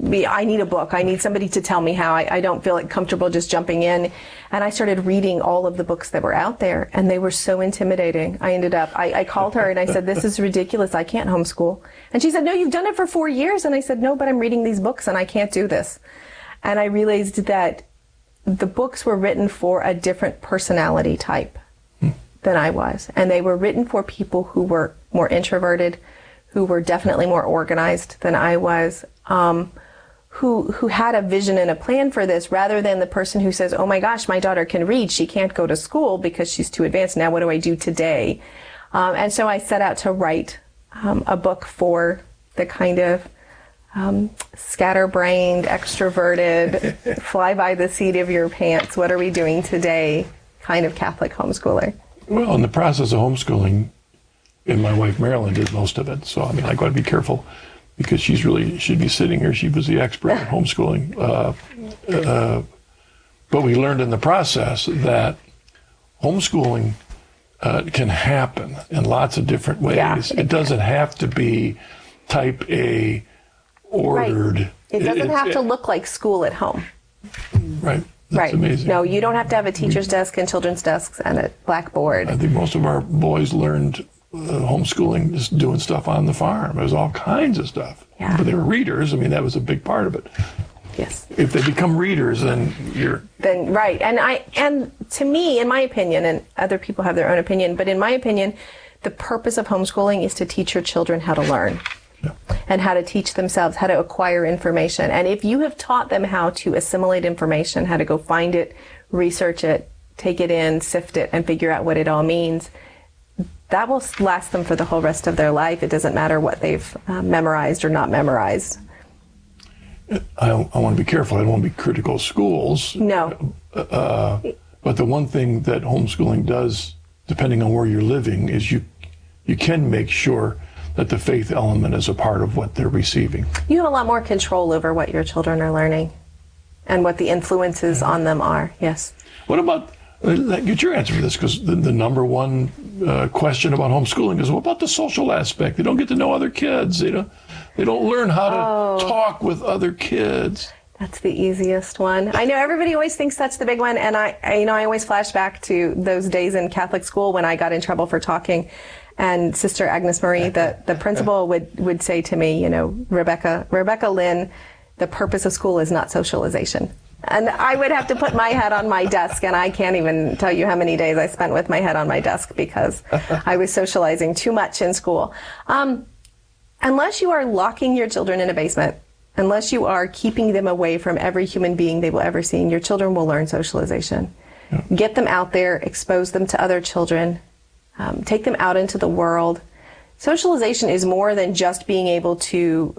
I need a book. I need somebody to tell me how. I, I don't feel like comfortable just jumping in. And I started reading all of the books that were out there, and they were so intimidating. I ended up, I, I called her and I said, this is ridiculous. I can't homeschool. And she said, no, you've done it for four years. And I said, no, but I'm reading these books and I can't do this. And I realized that the books were written for a different personality type hmm. than I was. And they were written for people who were more introverted, who were definitely more organized than I was, um, who who had a vision and a plan for this, rather than the person who says, oh my gosh, my daughter can read, she can't go to school because she's too advanced, now what do I do today? Um, and so I set out to write um, a book for the kind of um, scatterbrained, extroverted, fly by the seat of your pants, what are we doing today kind of Catholic homeschooler. Well, in the process of homeschooling, and my wife Marilyn did most of it, so I mean, I got to be careful because she's really should be sitting here. She was the expert in homeschooling. Uh, uh, but we learned in the process that homeschooling uh, can happen in lots of different ways. Yeah, it, it doesn't have to be type A, ordered. Right. It doesn't it, have it, to look like school at home. Right. That's right. amazing. No, you don't have to have a teacher's desk and children's desks and a blackboard. I think most of our boys learned Uh, homeschooling, just doing stuff on the farm. There was all kinds of stuff. Yeah. But they were readers. I mean, that was a big part of it. Yes. If they become readers, then you're... Then, right. And I, and to me, in my opinion, and other people have their own opinion, but in my opinion, the purpose of homeschooling is to teach your children how to learn. Yeah. And how to teach themselves, how to acquire information. And if you have taught them how to assimilate information, how to go find it, research it, take it in, sift it, and figure out what it all means, that will last them for the whole rest of their life. It doesn't matter what they've uh, memorized or not memorized. I, I want to be careful. I don't want to be critical of schools. No. Uh, but the one thing that homeschooling does, depending on where you're living, is you you can make sure that the faith element is a part of what they're receiving. You have a lot more control over what your children are learning and what the influences yeah. on them are. Yes. What about... Get your answer for this, because the, the number one uh, question about homeschooling is, what about the social aspect? They don't get to know other kids. They don't, they don't learn how to oh. talk with other kids. That's the easiest one. I know everybody always thinks that's the big one, and I, I, you know, I always flash back to those days in Catholic school when I got in trouble for talking, and Sister Agnes Marie, the, the principal, would, would say to me, you know, Rebecca, Rebecca Lynn, the purpose of school is not socialization. And I would have to put my head on my desk, and I can't even tell you how many days I spent with my head on my desk because I was socializing too much in school. Um, unless you are locking your children in a basement unless you are keeping them away from every human being they will ever see, your children will learn socialization. Yeah. Get them out there, expose them to other children, um, take them out into the world. Socialization is more than just being able to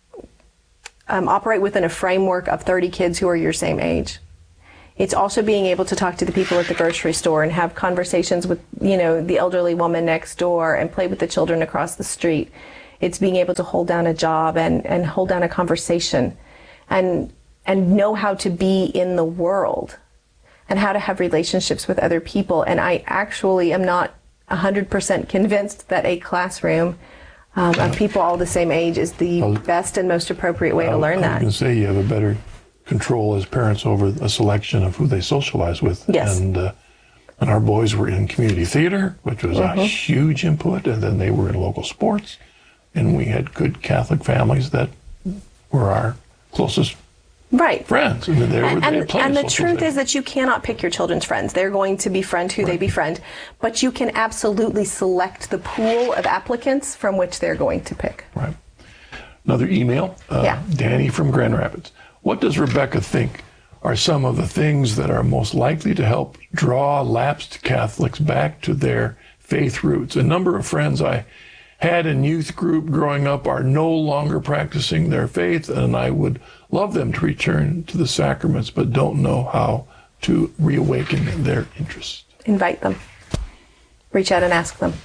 um, operate within a framework of thirty kids who are your same age. It's also being able to talk to the people at the grocery store and have conversations with, you know, the elderly woman next door and play with the children across the street. It's being able to hold down a job and, and hold down a conversation and and know how to be in the world and how to have relationships with other people. And I actually am not one hundred percent convinced that a classroom um, of people all the same age is the I'll, best and most appropriate way I'll, to learn I that. I can say you have a better control as parents over a selection of who they socialize with. Yes. And, uh, and our boys were in community theater, which was mm-hmm. a huge input, and then they were in local sports. And we had good Catholic families that were our closest right. friends. And, they were, and, they and, and the truth is that you cannot pick your children's friends. They're going to befriend who right. they befriend. But you can absolutely select the pool of applicants from which they're going to pick. Right. Another email. Uh, yeah. Danny from Grand Rapids. What does Rebecca think are some of the things that are most likely to help draw lapsed Catholics back to their faith roots? A number of friends I had in youth group growing up are no longer practicing their faith, and I would love them to return to the sacraments, but don't know how to reawaken their interest. Invite them. Reach out and ask them.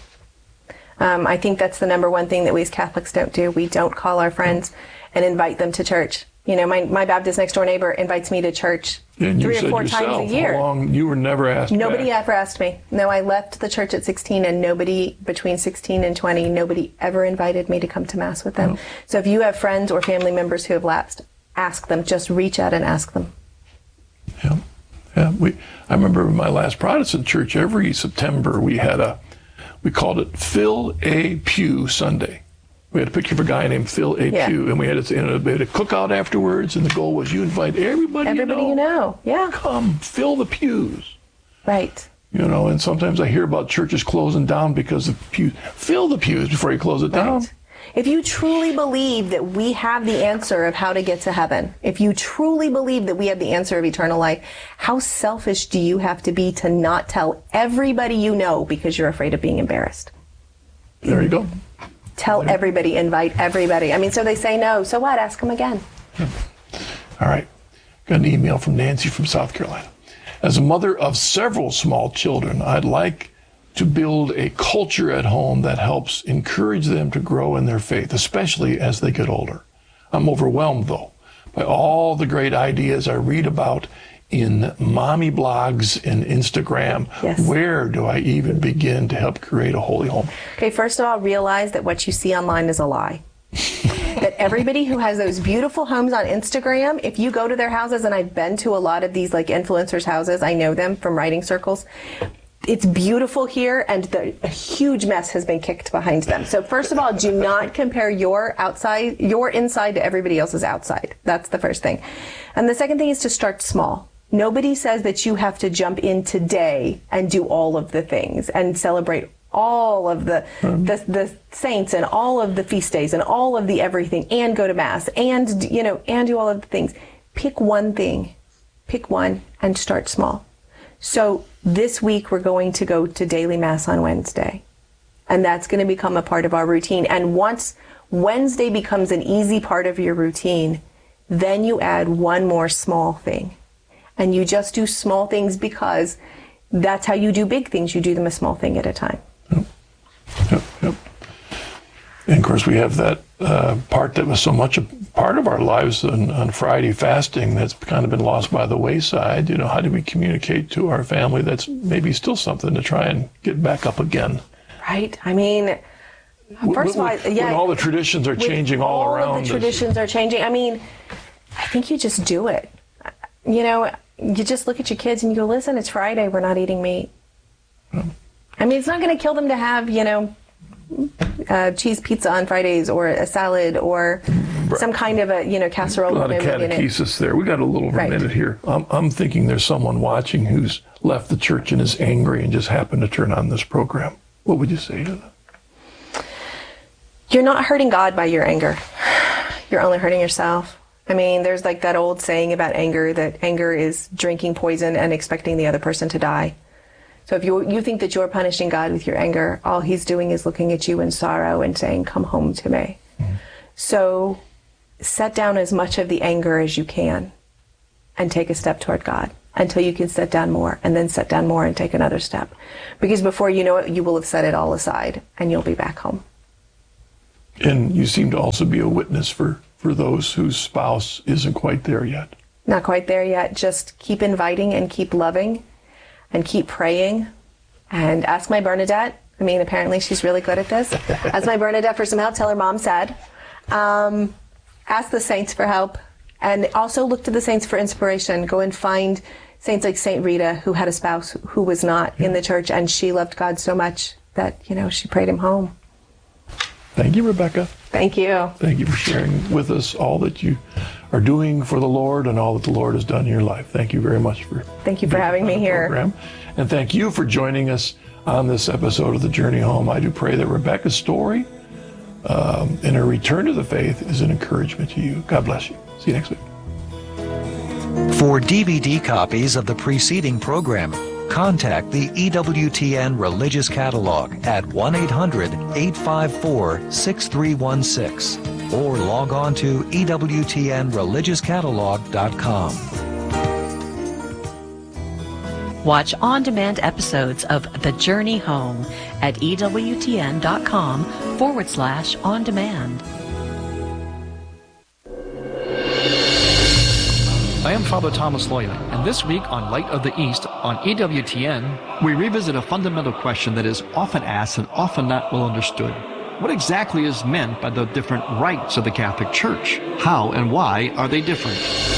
Um, I think that's the number one thing that we as Catholics don't do. We don't call our friends and invite them to church. You know, my, my Baptist next door neighbor invites me to church and three or four yourself, times a year. How long, you were never asked Nobody back. ever asked me. No, I left the church at sixteen, and nobody between sixteen and twenty, nobody ever invited me to come to Mass with them. No. So if you have friends or family members who have lapsed, ask them. Just reach out and ask them. Yeah. Yeah. We, I remember in my last Protestant church, every September we had a, we called it Fill a Pew Sunday. We had a picture of a guy named Phil A. Yeah. Pew, and we had, a, you know, we had a cookout afterwards, and the goal was you invite everybody, everybody you know. you know. Yeah. Come, fill the pews. Right. You know, and sometimes I hear about churches closing down because of pews. Fill the pews before you close it down. Right. If you truly believe that we have the answer of how to get to heaven, if you truly believe that we have the answer of eternal life, how selfish do you have to be to not tell everybody you know because you're afraid of being embarrassed? There you go. Tell everybody, invite everybody. I mean, so they say no. So what? Ask them again. Yeah. All right. Got an email from Nancy from South Carolina. As a mother of several small children, I'd like to build a culture at home that helps encourage them to grow in their faith, especially as they get older. I'm overwhelmed, though, by all the great ideas I read about in mommy blogs and Instagram. Yes. Where do I even begin to help create a holy home? Okay, first of all, realize that what you see online is a lie. That everybody who has those beautiful homes on Instagram, if you go to their houses, and I've been to a lot of these like influencers' houses, I know them from writing circles, it's beautiful here, and the, a huge mess has been kicked behind them. So first of all, do not compare your outside, your inside to everybody else's outside. That's the first thing. And the second thing is to start small. Nobody says that you have to jump in today and do all of the things and celebrate all of the, um, the the saints and all of the feast days and all of the everything and go to Mass and, you know, and do all of the things. Pick one thing. Pick one and start small. So this week we're going to go to daily Mass on Wednesday. And that's going to become a part of our routine. And once Wednesday becomes an easy part of your routine, then you add one more small thing. And you just do small things because that's how you do big things. You do them a small thing at a time. Yep. Yep. Yep. And of course, we have that uh, part that was so much a part of our lives on, on Friday fasting that's kind of been lost by the wayside. You know, how do we communicate to our family that's maybe still something to try and get back up again? Right. I mean, first of all, yeah. When all the traditions are changing all around us. All of the traditions are changing. I mean, I think you just do it. You know, you just look at your kids and you go, listen, it's Friday, we're not eating meat. Hmm. I mean, it's not going to kill them to have, you know, uh, cheese pizza on Fridays or a salad or right. some kind of a, you know, casserole. A lot of catechesis there. We got a little over right. a minute here. I'm, I'm thinking there's someone watching who's left the church and is angry and just happened to turn on this program. What would you say to them? You're not hurting God by your anger. You're only hurting yourself. I mean, there's like that old saying about anger, that anger is drinking poison and expecting the other person to die. So if you you think that you're punishing God with your anger, all he's doing is looking at you in sorrow and saying, come home to me. Mm-hmm. So set down as much of the anger as you can and take a step toward God until you can set down more, and then set down more and take another step. Because before you know it, you will have set it all aside and you'll be back home. And you seem to also be a witness for, for those whose spouse isn't quite there yet. Not quite there yet. Just keep inviting and keep loving and keep praying. And ask my Bernadette. I mean, apparently she's really good at this. Ask my Bernadette for some help. Tell her mom said. Um, ask the saints for help. And also look to the saints for inspiration. Go and find saints like Saint Rita, who had a spouse who was not in the church, and she loved God so much that, you know, she prayed him home. Thank you, Rebecca. Thank you. Thank you for sharing with us all that you are doing for the Lord and all that the Lord has done in your life. Thank you very much for Thank you for having me here. Program. And thank you for joining us on this episode of The Journey Home. I do pray that Rebecca's story um, and her return to the faith is an encouragement to you. God bless you. See you next week. For D V D copies of the preceding program, contact the E W T N Religious Catalog at one eight hundred, eight five four, six three one six or log on to E W T N religious catalog dot com. Watch on-demand episodes of The Journey Home at EWTN.com forward slash on demand. I am Father Thomas Loya, and this week on Light of the East on E W T N, we revisit a fundamental question that is often asked and often not well understood. What exactly is meant by the different rites of the Catholic Church? How and why are they different?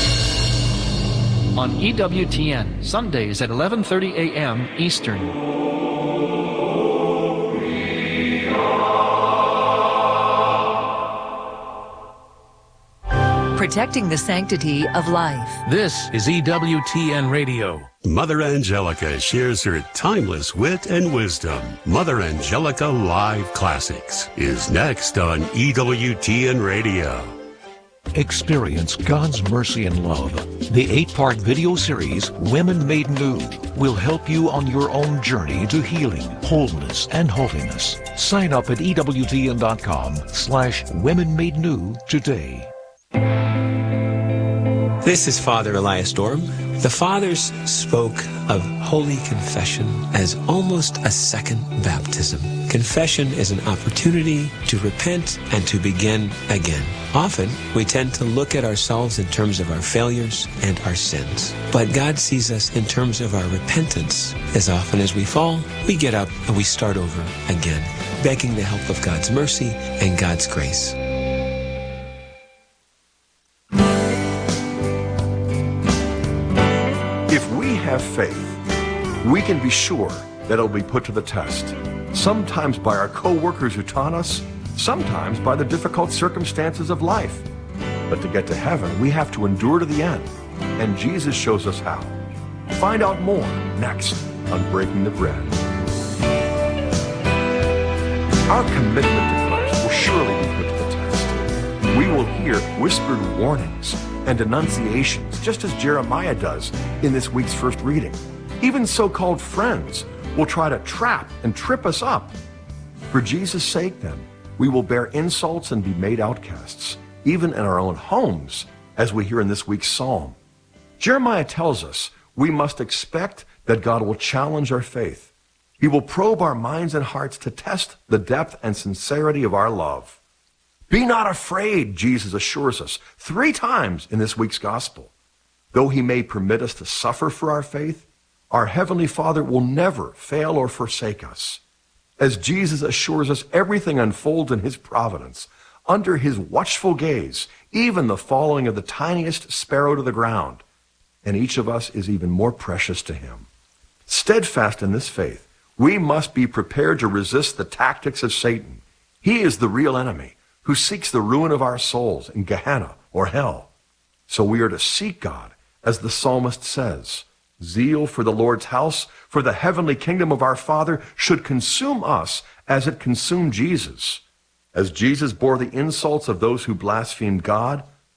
On E W T N, Sundays at eleven thirty a.m. Eastern. Protecting the sanctity of life. This is E W T N Radio. Mother Angelica shares her timeless wit and wisdom. Mother Angelica Live Classics is next on E W T N Radio. Experience God's mercy and love. The eight-part video series, Women Made New, will help you on your own journey to healing, wholeness, and holiness. Sign up at EWTN.com slash Women Made New today. This is Father Elias Storm. The Fathers spoke of Holy Confession as almost a second baptism. Confession is an opportunity to repent and to begin again. Often, we tend to look at ourselves in terms of our failures and our sins. But God sees us in terms of our repentance. As often as we fall, we get up and we start over again, begging the help of God's mercy and God's grace. If we have faith, we can be sure that it'll be put to the test. Sometimes by our co-workers who taunt us, sometimes by the difficult circumstances of life. But to get to heaven, we have to endure to the end. And Jesus shows us how. Find out more next on Breaking the Bread. Our commitment to Christ will surely be put to the test. We will hear whispered warnings and denunciations, just as Jeremiah does in this week's first reading. Even so-called friends will try to trap and trip us up. For Jesus' sake, then, we will bear insults and be made outcasts, even in our own homes, as we hear in this week's psalm. Jeremiah tells us we must expect that God will challenge our faith. He will probe our minds and hearts to test the depth and sincerity of our love. Be not afraid, Jesus assures us three times in this week's gospel. Though he may permit us to suffer for our faith, our Heavenly Father will never fail or forsake us. As Jesus assures us, everything unfolds in his providence, under his watchful gaze, even the falling of the tiniest sparrow to the ground. And each of us is even more precious to him. Steadfast in this faith, we must be prepared to resist the tactics of Satan. He is the real enemy, who seeks the ruin of our souls in Gehenna or hell. So we are to seek God, as the psalmist says. Zeal for the Lord's house, for the heavenly kingdom of our Father, should consume us as it consumed Jesus. As Jesus bore the insults of those who blasphemed God,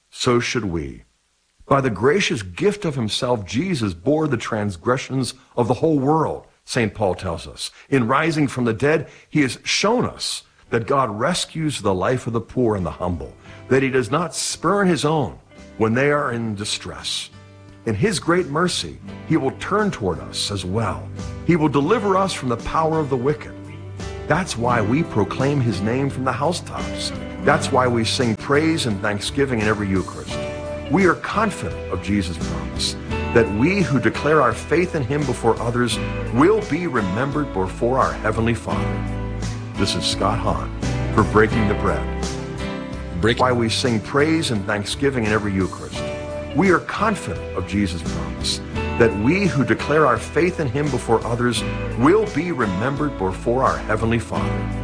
so should we. By the gracious gift of himself, Jesus bore the transgressions of the whole world, Saint Paul tells us. In rising from the dead, he has shown us that God rescues the life of the poor and the humble, that he does not spurn his own when they are in distress. In his great mercy, he will turn toward us as well. He will deliver us from the power of the wicked. That's why we proclaim his name from the housetops. That's why we sing praise and thanksgiving in every Eucharist. We are confident of Jesus' promise that we who declare our faith in him before others will be remembered before our Heavenly Father. This is Scott Hahn for Breaking the Bread. Break. Why we sing praise and thanksgiving in every Eucharist. We are confident of Jesus' promise that we who declare our faith in him before others will be remembered before our Heavenly Father.